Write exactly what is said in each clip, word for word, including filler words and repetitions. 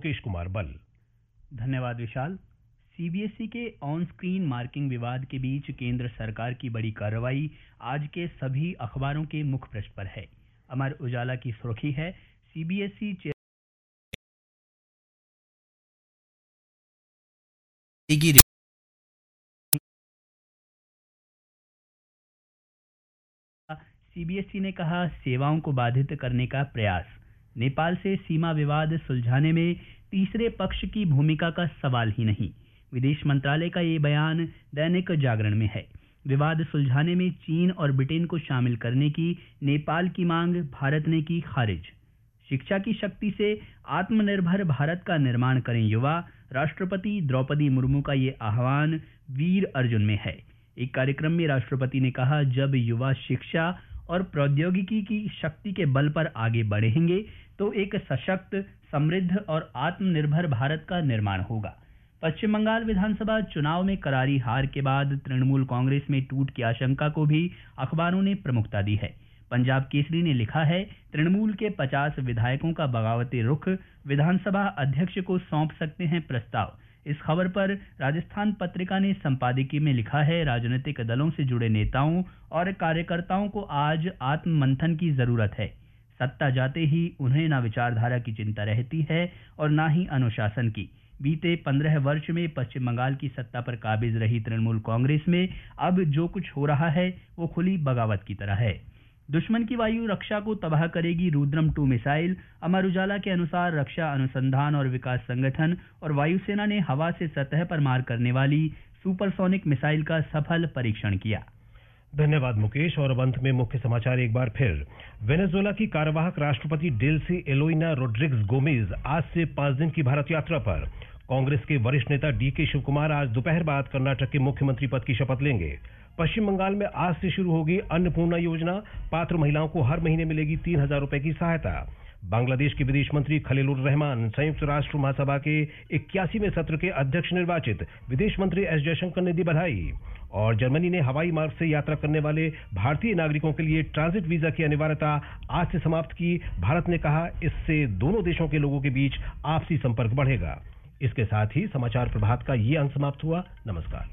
मुकेश कुमार बल। धन्यवाद विशाल। सीबीएसई के ऑन स्क्रीन मार्किंग विवाद के बीच केंद्र सरकार की बड़ी कार्रवाई आज के सभी अखबारों के मुख्य पृष्ठ पर है। अमर उजाला की सुर्खी है, सीबीएसई सीबीएसई ने कहा, सेवाओं को बाधित करने का प्रयास। नेपाल से सीमा विवाद सुलझाने में तीसरे पक्ष की भूमिका का सवाल ही नहीं। विदेश मंत्रालय का ये बयान दैनिक जागरण में है। विवाद सुलझाने में चीन और ब्रिटेन को शामिल करने की नेपाल की मांग भारत ने की खारिज। शिक्षा की शक्ति से आत्मनिर्भर भारत का निर्माण करें युवा, राष्ट्रपति द्रौपदी मुर्मू का ये आह्वान वीर अर्जुन में है। एक कार्यक्रम में राष्ट्रपति ने कहा, जब युवा शिक्षा और प्रौद्योगिकी की शक्ति के बल पर आगे बढ़ेंगे तो एक सशक्त, समृद्ध और आत्मनिर्भर भारत का निर्माण होगा। पश्चिम बंगाल विधानसभा चुनाव में करारी हार के बाद तृणमूल कांग्रेस में टूट की आशंका को भी अखबारों ने प्रमुखता दी है। पंजाब केसरी ने लिखा है, तृणमूल के पचास विधायकों का बगावती रुख, विधानसभा अध्यक्ष को सौंप सकते हैं प्रस्ताव। इस खबर पर राजस्थान पत्रिका ने संपादकीय में लिखा है, राजनीतिक दलों से जुड़े नेताओं और कार्यकर्ताओं को आज आत्ममंथन की जरूरत है। सत्ता जाते ही उन्हें न विचारधारा की चिंता रहती है और न ही अनुशासन की। बीते पंद्रह वर्ष में पश्चिम बंगाल की सत्ता पर काबिज रही तृणमूल कांग्रेस में अब जो कुछ हो रहा है वो खुली बगावत की तरह है। दुश्मन की वायु रक्षा को तबाह करेगी रुद्रम टू मिसाइल। अमर उजाला के अनुसार रक्षा अनुसंधान और विकास संगठन और वायुसेना ने हवा से सतह पर मार करने वाली सुपरसोनिक मिसाइल का सफल परीक्षण किया। धन्यवाद मुकेश। और अब अंत में मुख्य समाचार एक बार फिर। वेनेजुएला की कार्यवाहक राष्ट्रपति डेल्सी एलोइना रोड्रिग्स गोमेज आज से पांच दिन की भारत यात्रा पर। कांग्रेस के वरिष्ठ नेता डी के शिव कुमार आज दोपहर बाद कर्नाटक के मुख्यमंत्री पद की शपथ लेंगे। पश्चिम बंगाल में आज से शुरू होगी अन्नपूर्णा योजना, पात्र महिलाओं को हर महीने मिलेगी तीन हजार रुपए की सहायता। बांग्लादेश के विदेश मंत्री खलीलुर रहमान संयुक्त राष्ट्र महासभा के इक्यासीवें सत्र के अध्यक्ष निर्वाचित। विदेश मंत्री एस जयशंकर ने दी बधाई। और जर्मनी ने हवाई मार्ग से यात्रा करने वाले भारतीय नागरिकों के लिए ट्रांजिट वीजा की अनिवार्यता आज से समाप्त की। भारत ने कहा, इससे दोनों देशों के लोगों के बीच आपसी संपर्क बढ़ेगा। इसके साथ ही समाचार प्रभात का ये अंक समाप्त हुआ। नमस्कार।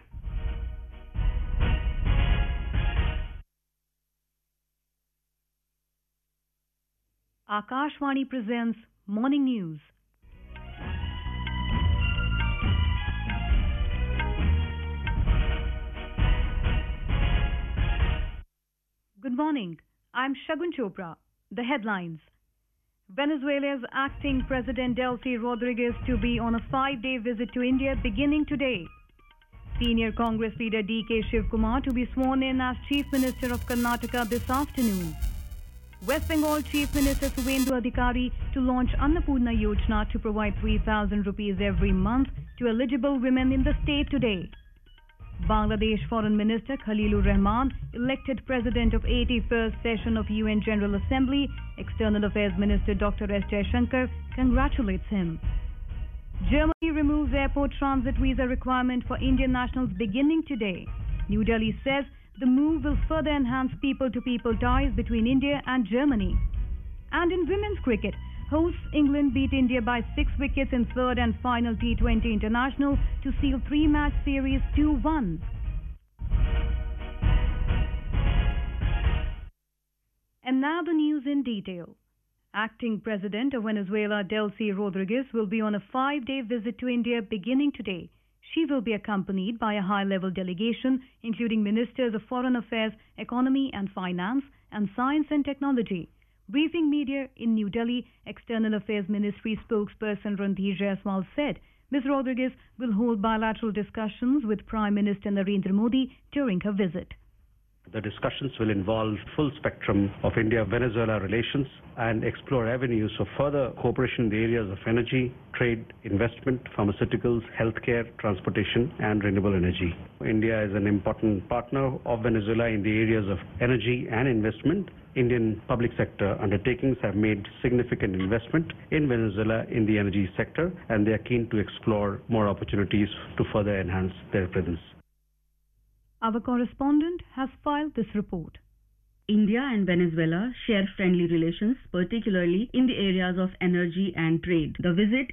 Akashvani presents Morning News. Good morning. I'm Shagun Chopra. The headlines. Venezuela's acting President Delcy Rodriguez to be on a five-day visit to India beginning today. Senior Congress leader D K Shiv Kumar to be sworn in as Chief Minister of Karnataka this afternoon. West Bengal Chief Minister Suvendu Adhikari to launch Annapurna Yojana to provide three thousand rupees every month to eligible women in the state today. Bangladesh Foreign Minister Khalilur Rahman elected President of eighty-first session of U N General Assembly. External Affairs Minister Doctor S Jaishankar congratulates him. Germany removes airport transit visa requirement for Indian nationals beginning today. New Delhi says the move will further enhance people-to-people ties between India and Germany. And in women's cricket, hosts England beat India by six wickets in third and final T twenty international to seal three-match series two one. And now the news in detail. Acting President of Venezuela, Delcy Rodriguez, will be on a five-day visit to India beginning today. She will be accompanied by a high-level delegation, including Ministers of Foreign Affairs, Economy and Finance, and Science and Technology. Briefing media in New Delhi, External Affairs Ministry spokesperson Randhir Jaiswal said Miz Rodriguez will hold bilateral discussions with Prime Minister Narendra Modi during her visit. The discussions will involve full spectrum of India-Venezuela relations and explore avenues for further cooperation in the areas of energy, trade, investment, pharmaceuticals, healthcare, transportation and renewable energy. India is an important partner of Venezuela in the areas of energy and investment. Indian public sector undertakings have made significant investment in Venezuela in the energy sector, and they are keen to explore more opportunities to further enhance their presence. Our correspondent has filed this report. India and Venezuela share friendly relations, particularly in the areas of energy and trade. The visit